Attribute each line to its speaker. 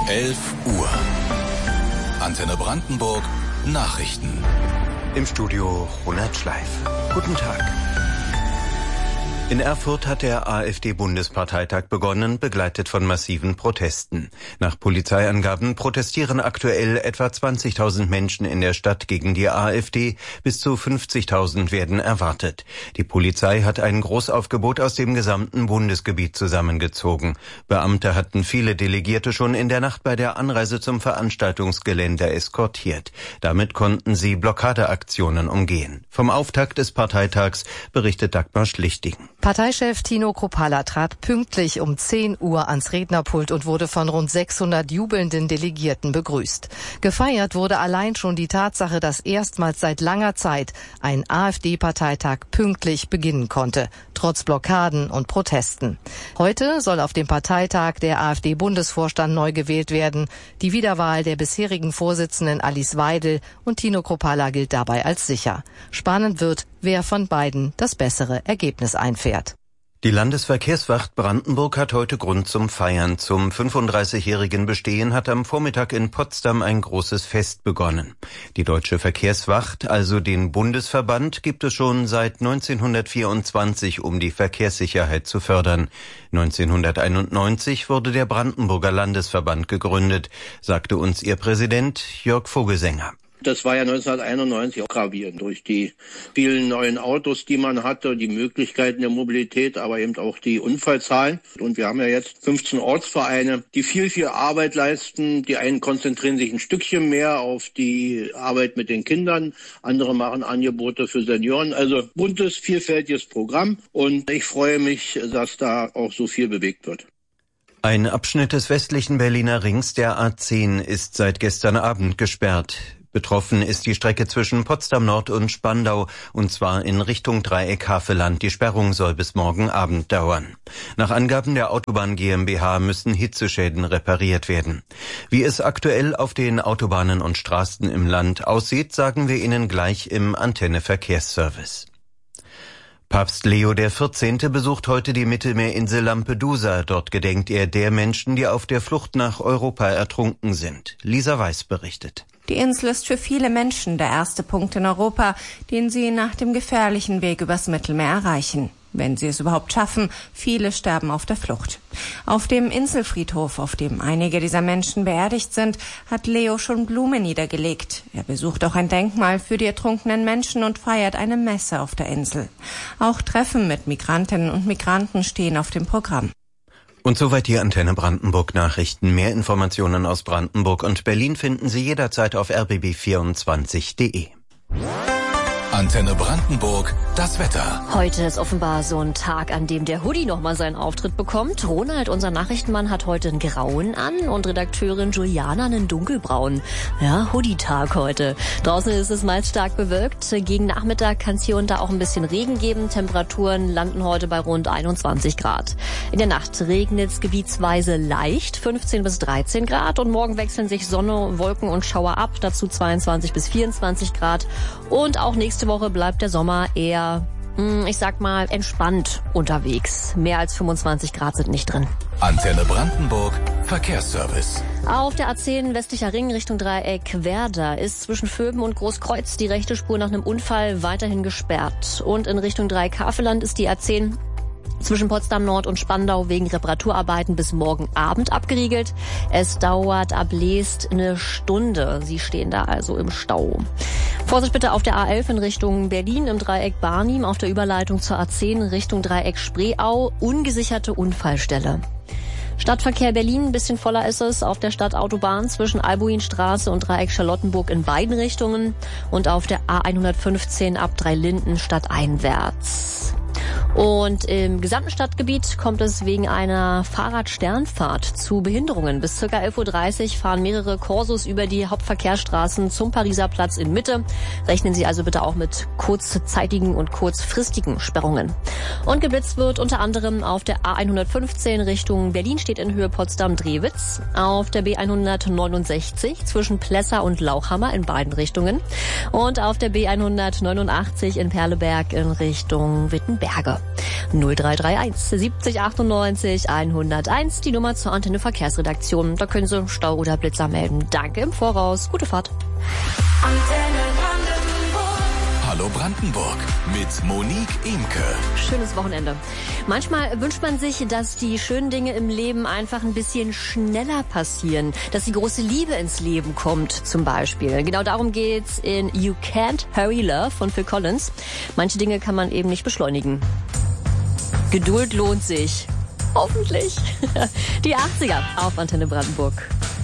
Speaker 1: 11 Uhr. Antenne Brandenburg, Nachrichten.
Speaker 2: Im Studio Ronald Schleif. Guten Tag. In Erfurt hat der AfD-Bundesparteitag begonnen, begleitet von massiven Protesten. Nach Polizeiangaben protestieren aktuell etwa 20.000 Menschen in der Stadt gegen die AfD. Bis zu 50.000 werden erwartet. Die Polizei hat ein Großaufgebot aus dem gesamten Bundesgebiet zusammengezogen. Beamte hatten viele Delegierte schon in der Nacht bei der Anreise zum Veranstaltungsgelände eskortiert. Damit konnten sie Blockadeaktionen umgehen. Vom Auftakt des Parteitags berichtet Dagmar Schlichting.
Speaker 3: Parteichef Tino Kruppalla trat pünktlich um 10 Uhr ans Rednerpult und wurde von rund 600 jubelnden Delegierten begrüßt. Gefeiert wurde allein schon die Tatsache, dass erstmals seit langer Zeit ein AfD-Parteitag pünktlich beginnen konnte, trotz Blockaden und Protesten. Heute soll auf dem Parteitag der AfD-Bundesvorstand neu gewählt werden. Die Wiederwahl der bisherigen Vorsitzenden Alice Weidel und Tino Kruppalla gilt dabei als sicher. Spannend wird, wer von beiden das bessere Ergebnis einfährt.
Speaker 2: Die Landesverkehrswacht Brandenburg hat heute Grund zum Feiern. Zum 35-jährigen Bestehen hat am Vormittag in Potsdam ein großes Fest begonnen. Die Deutsche Verkehrswacht, also den Bundesverband, gibt es schon seit 1924, um die Verkehrssicherheit zu fördern. 1991 wurde der Brandenburger Landesverband gegründet, sagte uns ihr Präsident Jörg Vogelsänger.
Speaker 4: Das war ja 1991 auch gravierend durch die vielen neuen Autos, die man hatte, die Möglichkeiten der Mobilität, aber eben auch die Unfallzahlen. Und wir haben ja jetzt 15 Ortsvereine, die viel Arbeit leisten. Die einen konzentrieren sich ein Stückchen mehr auf die Arbeit mit den Kindern, andere machen Angebote für Senioren. Also buntes, vielfältiges Programm und ich freue mich, dass da auch so viel bewegt wird.
Speaker 2: Ein Abschnitt des westlichen Berliner Rings, der A10, ist seit gestern Abend gesperrt. Betroffen ist die Strecke zwischen Potsdam Nord und Spandau, und zwar in Richtung Dreieck Havelland. Die Sperrung soll bis morgen Abend dauern. Nach Angaben der Autobahn GmbH müssen Hitzeschäden repariert werden. Wie es aktuell auf den Autobahnen und Straßen im Land aussieht, sagen wir Ihnen gleich im Antenne Verkehrsservice. Papst Leo XIV. Besucht heute die Mittelmeerinsel Lampedusa. Dort gedenkt er der Menschen, die auf der Flucht nach Europa ertrunken sind. Lisa Weiß berichtet.
Speaker 5: Die Insel ist für viele Menschen der erste Punkt in Europa, den sie nach dem gefährlichen Weg übers Mittelmeer erreichen. Wenn sie es überhaupt schaffen, viele sterben auf der Flucht. Auf dem Inselfriedhof, auf dem einige dieser Menschen beerdigt sind, hat Leo schon Blumen niedergelegt. Er besucht auch ein Denkmal für die ertrunkenen Menschen und feiert eine Messe auf der Insel. Auch Treffen mit Migrantinnen und Migranten stehen auf dem Programm.
Speaker 2: Und soweit die Antenne Brandenburg Nachrichten. Mehr Informationen aus Brandenburg und Berlin finden Sie jederzeit auf rbb24.de.
Speaker 1: Antenne Brandenburg, das Wetter.
Speaker 6: Heute ist offenbar so ein Tag, an dem der Hoodie nochmal seinen Auftritt bekommt. Ronald, unser Nachrichtenmann, hat heute einen grauen an und Redakteurin Juliana einen dunkelbraunen. Ja, Hoodie-Tag heute. Draußen ist es meist stark bewölkt. Gegen Nachmittag kann es hier und da auch ein bisschen Regen geben. Temperaturen landen heute bei rund 21 Grad. In der Nacht regnet es gebietsweise leicht, 15 bis 13 Grad. Und morgen wechseln sich Sonne, Wolken und Schauer ab. Dazu 22 bis 24 Grad. Und auch nächste Woche bleibt der Sommer eher, ich sag mal, entspannt unterwegs. Mehr als 25 Grad sind nicht drin.
Speaker 1: Antenne Brandenburg, Verkehrsservice.
Speaker 6: Auf der A10 westlicher Ring Richtung Dreieck Werder ist zwischen Vöben und Großkreuz die rechte Spur nach einem Unfall weiterhin gesperrt. Und in Richtung Dreieck Havelland ist die A10 zwischen Potsdam Nord und Spandau wegen Reparaturarbeiten bis morgen Abend abgeriegelt. Es dauert ab Leest eine Stunde. Sie stehen da also im Stau. Vorsicht bitte auf der A11 in Richtung Berlin im Dreieck Barnim, auf der Überleitung zur A10 Richtung Dreieck Spreeau, ungesicherte Unfallstelle. Stadtverkehr Berlin, ein bisschen voller ist es auf der Stadtautobahn zwischen Albuinstraße und Dreieck Charlottenburg in beiden Richtungen und auf der A115 ab Dreilinden stadteinwärts. Und im gesamten Stadtgebiet kommt es wegen einer Fahrradsternfahrt zu Behinderungen. Bis ca. 11.30 Uhr fahren mehrere Korsos über die Hauptverkehrsstraßen zum Pariser Platz in Mitte. Rechnen Sie also bitte auch mit kurzzeitigen und kurzfristigen Sperrungen. Und geblitzt wird unter anderem auf der A115 Richtung Berlin, steht in Höhe Potsdam-Drewitz. Auf der B169 zwischen Plessa und Lauchhammer in beiden Richtungen. Und auf der B189 in Perleberg in Richtung Wittenberge. Wetter. 0331 70 98 101, die Nummer zur Antenne Verkehrsredaktion. Da können Sie Stau oder Blitzer melden. Danke im Voraus. Gute Fahrt.
Speaker 1: Hallo Brandenburg mit Monique Imke.
Speaker 6: Schönes Wochenende. Manchmal wünscht man sich, dass die schönen Dinge im Leben einfach ein bisschen schneller passieren. Dass die große Liebe ins Leben kommt, zum Beispiel. Genau darum geht's in You Can't Hurry Love von Phil Collins. Manche Dinge kann man eben nicht beschleunigen. Geduld lohnt sich. Hoffentlich. Die 80er auf Antenne Brandenburg.